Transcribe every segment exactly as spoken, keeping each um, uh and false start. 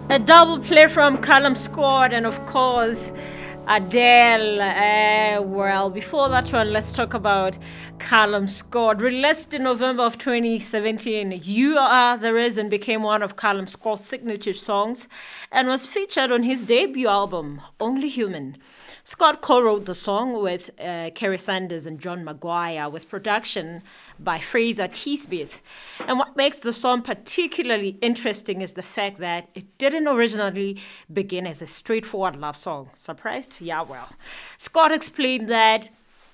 A double play from Callum Scott and, of course, Adele. Uh, well, before that one, let's talk about Callum Scott. Released in November of twenty seventeen, You Are the Reason became one of Callum Scott's signature songs and was featured on his debut album, Only Human. Scott co-wrote the song with uh, Kerry Sanders and John Maguire, with production by Fraser T. Smith. And what makes the song particularly interesting is the fact that it didn't originally begin as a straightforward love song. Surprised? Yeah, well. Scott explained that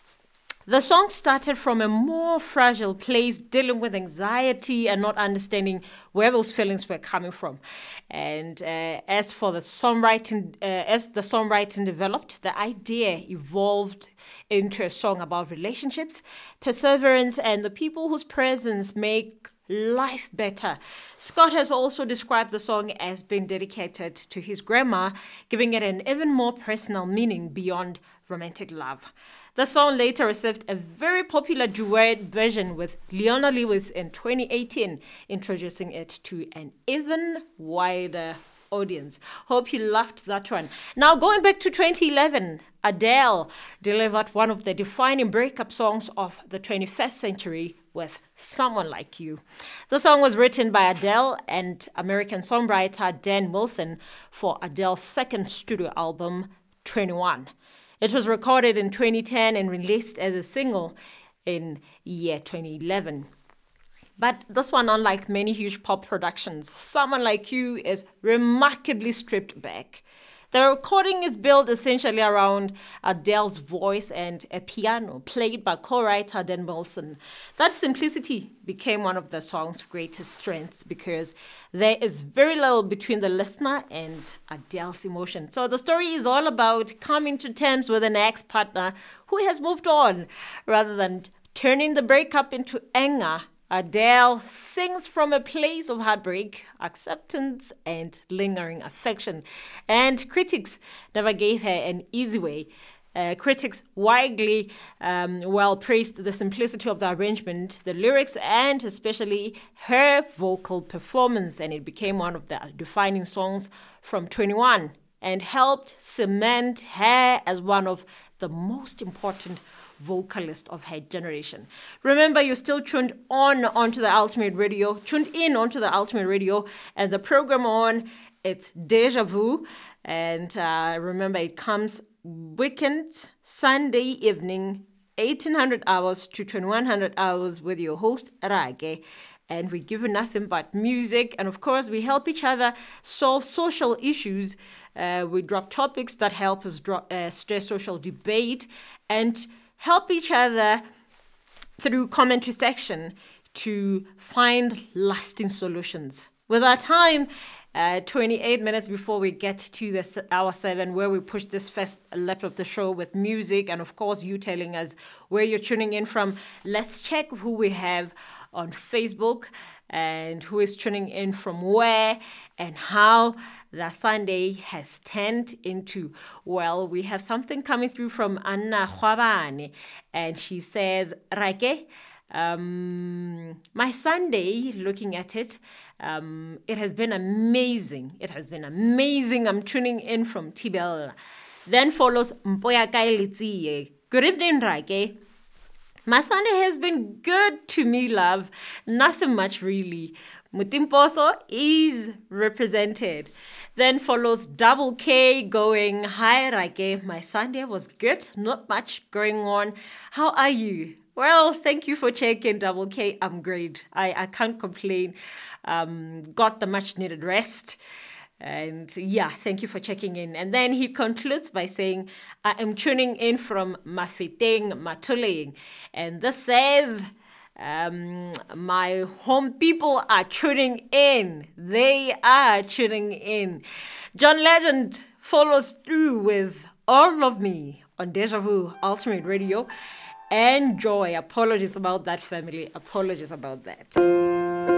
the song started from a more fragile place, dealing with anxiety and not understanding where those feelings were coming from. And uh, as for the songwriting, uh, as the songwriting developed, the idea evolved into a song about relationships, perseverance, and the people whose presence make life better. Scott has also described the song as being dedicated to his grandma, giving it an even more personal meaning beyond romantic love. The song later received a very popular duet version with Leona Lewis in twenty eighteen, introducing it to an even wider audience. Hope you loved that one. Now, going back to twenty eleven, Adele delivered one of the defining breakup songs of the twenty-first century with Someone Like You. The song was written by Adele and American songwriter Dan Wilson for Adele's second studio album, twenty-one. It was recorded in twenty ten and released as a single in year twenty eleven. But this one, unlike many huge pop productions, Someone Like You is remarkably stripped back. The recording is built essentially around Adele's voice and a piano played by co-writer Dan Wilson. That simplicity became one of the song's greatest strengths because there is very little between the listener and Adele's emotion. So the story is all about coming to terms with an ex-partner who has moved on. Rather than turning the breakup into anger, Adele sings from a place of heartbreak, acceptance, and lingering affection. And critics never gave her an easy way. Uh, critics widely um, well praised the simplicity of the arrangement, the lyrics, and especially her vocal performance. And it became one of the defining songs from twenty-one and helped cement her as one of the most important vocalist of her generation. Remember, you're still tuned on onto the Ultimate Radio, tuned in onto the Ultimate Radio, and the program on, it's Deja Vu. And uh, remember, it comes weekend, Sunday evening, eighteen hundred hours to twenty-one hundred hours with your host, Rage. And we give you nothing but music. And of course, we help each other solve social issues. Uh, we drop topics that help us drop, uh, stir social debate and help each other through commentary section to find lasting solutions. With our time, uh, twenty-eight minutes before we get to the hour seven, where we push this first lap of the show with music, and of course you telling us where you're tuning in from. Let's check who we have on Facebook and who is tuning in from where and how the Sunday has turned into. Well, we have something coming through from Anna Khwabane, and she says, Rake, um, my Sunday, looking at it, um, it has been amazing. It has been amazing. I'm tuning in from Tibel. Then follows Mpoya Kailitsiye. Good evening, Rake. My Sunday has been good to me, love. Nothing much, really. Mutimposo is represented. Then follows Double K going, Hi, Rake. My Sunday was good. Not much going on. How are you? Well, thank you for checking, Double K. I'm great. I, I can't complain. Um, got the much needed rest. And yeah, thank you for checking in. And then he concludes by saying, I am tuning in from Mafeteng, Matuleng. And this says, um, my home people are tuning in. They are tuning in. John Legend follows through with All of Me on Deja Vu Ultimate Radio. Enjoy. Apologies about that, family. Apologies about that.